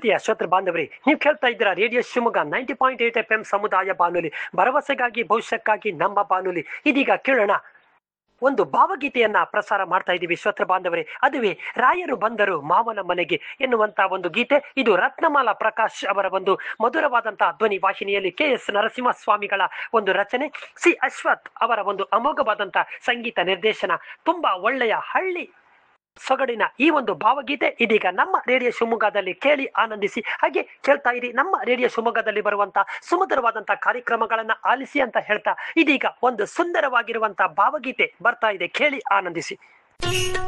ಪ್ರೀತಿಯ ಶ್ರೋತೃ ಬಾಂಧವರೇ, ನೀವು ಕೇಳ್ತಾ ಇದ್ದೀರಾ ರೇಡಿಯೋ ಶಿವಮೊಗ್ಗ 90.8 FM ಸಮುದಾಯ ಬಾನುಲಿ, ಭರವಸೆಗಾಗಿ ಭವಿಷ್ಯಕ್ಕಾಗಿ ನಮ್ಮ ಬಾನುಲಿ. ಇದೀಗ ಕೇಳೋಣ, ಒಂದು ಭಾವಗೀತೆಯನ್ನ ಪ್ರಸಾರ ಮಾಡ್ತಾ ಇದ್ದೀವಿ ಶ್ರೋತೃ ಬಾಂಧವರೇ. ಅದುವೇ ರಾಯರು ಬಂದರು ಮಾವನ ಮನೆಗೆ ಎನ್ನುವಂತ ಒಂದು ಗೀತೆ. ಇದು ರತ್ನಮಾಲಾ ಪ್ರಕಾಶ್ ಅವರ ಒಂದು ಮಧುರವಾದಂತಹ ಧ್ವನಿ ವಾಹಿನಿಯಲ್ಲಿ KS ನರಸಿಂಹಸ್ವಾಮಿಗಳ ಒಂದು ರಚನೆ, ಸಿ ಅಶ್ವಥ್ ಅವರ ಒಂದು ಅಮೋಘವಾದಂತಹ ಸಂಗೀತ ನಿರ್ದೇಶನ. ತುಂಬಾ ಒಳ್ಳೆಯ ಹಳ್ಳಿ ಸೊಗಡಿನ ಈ ಒಂದು ಭಾವಗೀತೆ ಇದೀಗ ನಮ್ಮ ರೇಡಿಯೋ ಶಿವಮೊಗ್ಗದಲ್ಲಿ ಕೇಳಿ ಆನಂದಿಸಿ. ಹಾಗೆ ಕೇಳ್ತಾ ಇರಿ ನಮ್ಮ ರೇಡಿಯೋ ಶಿವಮೊಗ್ಗದಲ್ಲಿ ಬರುವಂತಹ ಸುಮಧುರವಾದಂತಹ ಕಾರ್ಯಕ್ರಮಗಳನ್ನ ಆಲಿಸಿ ಅಂತ ಹೇಳ್ತಾ ಇದೀಗ ಒಂದು ಸುಂದರವಾಗಿರುವಂತಹ ಭಾವಗೀತೆ ಬರ್ತಾ ಇದೆ, ಕೇಳಿ ಆನಂದಿಸಿ.